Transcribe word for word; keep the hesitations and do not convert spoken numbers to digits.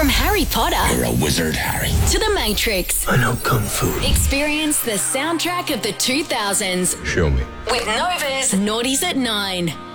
From Harry Potter. You're a wizard, Harry. To The Matrix. I know Kung Fu. Experience the soundtrack of the two thousands. Show me. With Nova's Naughties at Nine.